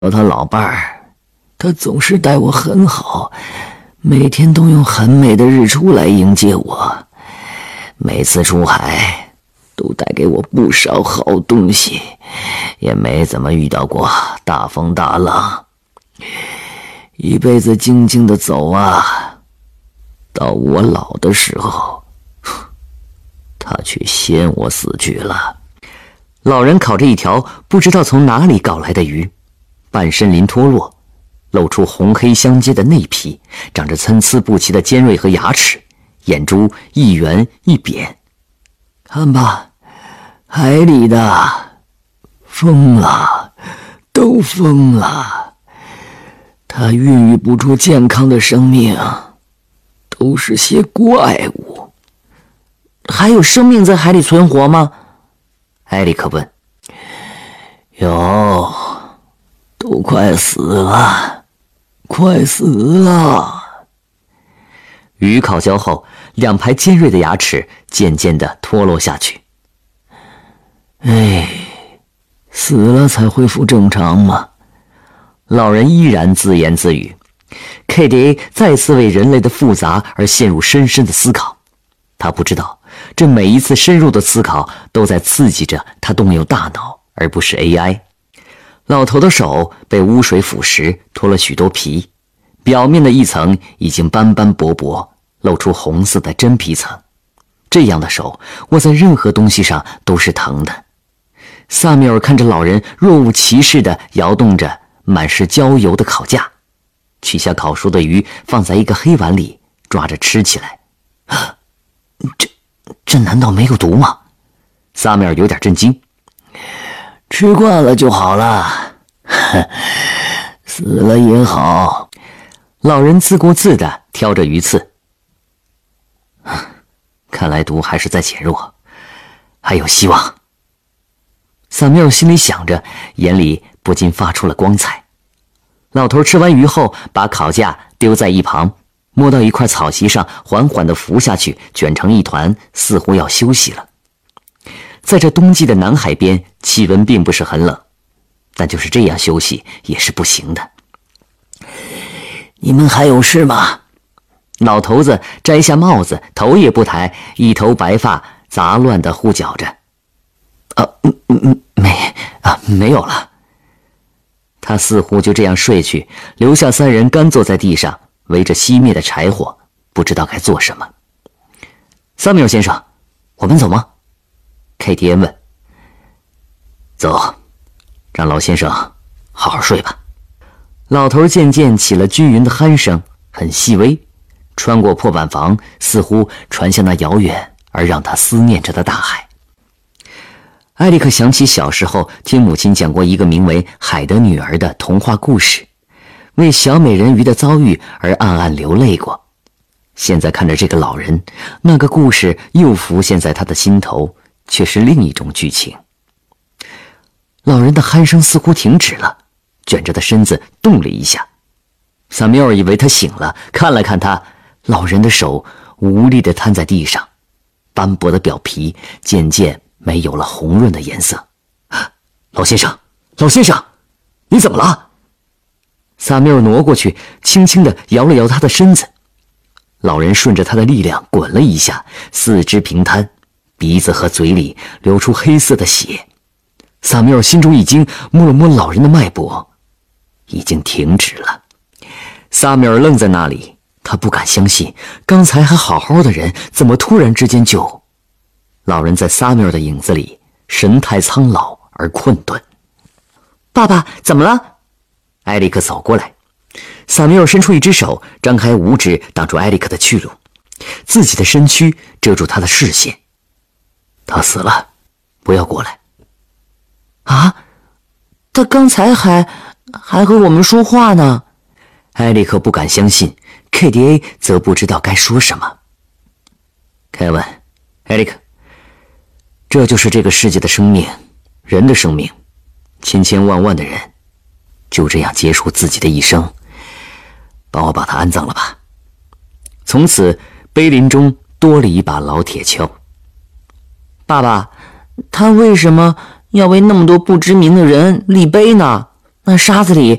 他老伴儿，他总是待我很好，每天都用很美的日出来迎接我，每次出海都带给我不少好东西，也没怎么遇到过大风大浪，一辈子静静的走啊，到我老的时候，他却先我死去了。 老人烤着一条不知道从哪里搞来的鱼，半身鳞脱落，露出红黑相接的内皮，长着参差不齐的尖锐和牙齿，眼珠一圆一扁。 看吧，海里的疯了，都疯了，它孕育不出健康的生命，都是些怪物。 还有生命在海里存活吗？ 埃里克问。 有，都快死了，快死了。 鱼烤焦后，两排尖锐的牙齿渐渐地脱落下去。 哎，死了才恢复正常吗？ 老人依然自言自语。KDA 再次为人类的复杂而陷入深深的思考。他不知道，这每一次深入的思考都在刺激着他动用大脑，而不是 AI。老头的手被污水腐蚀，脱了许多皮，表面的一层已经斑斑驳驳，露出红色的真皮层。这样的手握在任何东西上都是疼的。萨缪尔看着老人若无其事地摇动着满是焦油的烤架，取下烤熟的鱼放在一个黑碗里，抓着吃起来。这难道没有毒吗？萨缪尔有点震惊。 吃惯了就好了，死了也好。 老人自顾自地挑着鱼刺。看来毒还是在减弱，还有希望。萨缪尔心里想着，眼里不禁发出了光彩。老头吃完鱼后，把烤架丢在一旁，摸到一块草席上，缓缓地伏下去，卷成一团，似乎要休息了。在这冬季的南海边，气温并不是很冷，但就是这样休息也是不行的。 你们还有事吗？ 老头子摘下帽子，头也不抬，一头白发杂乱地呼搅着。没有了。他似乎就这样睡去，留下三人干坐在地上，围着熄灭的柴火，不知道该做什么。萨缪尔先生，我们走吗？KTN 问。走，让老先生好好睡吧。老头渐渐起了均匀的鼾声，很细微，穿过破板房，似乎传向那遥远而让他思念着的大海。艾利克想起小时候听母亲讲过一个名为《海的女儿》的童话故事，为小美人鱼的遭遇而暗暗流泪过。现在看着这个老人，那个故事又浮现在他的心头，却是另一种剧情。老人的鼾声似乎停止了，卷着的身子动了一下。萨缪尔以为他醒了，看了看他，老人的手无力地瘫在地上，斑驳的表皮渐渐没有了红润的颜色。老先生，老先生，你怎么了？萨缪尔挪过去，轻轻地摇了摇他的身子。老人顺着他的力量滚了一下，四肢平摊，鼻子和嘴里流出黑色的血。萨缪尔心中一惊，摸了摸老人的脉搏，已经停止了。萨缪尔愣在那里，他不敢相信，刚才还好好的人，怎么突然之间就……老人在萨缪尔的影子里，神态苍老而困顿。 爸爸，怎么了？ 埃里克走过来，萨缪尔伸出一只手，张开五指挡住埃里克的去路，自己的身躯遮住他的视线。他死了，不要过来。 啊，他刚才还和我们说话呢。 埃里克不敢相信， KDA 则不知道该说什么。凯文，埃里克，这就是这个世界的生命，人的生命，千千万万的人就这样结束自己的一生。帮我把他安葬了吧。从此碑林中多了一把老铁锹。 爸爸，他为什么要为那么多不知名的人立碑呢？ 那沙子里